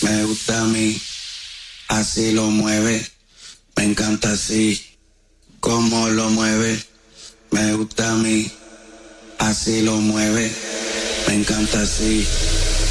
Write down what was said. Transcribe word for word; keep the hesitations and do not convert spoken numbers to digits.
me gusta a mí, así lo mueve, me encanta así, como lo mueve, me gusta a mí, así lo mueve, me encanta así.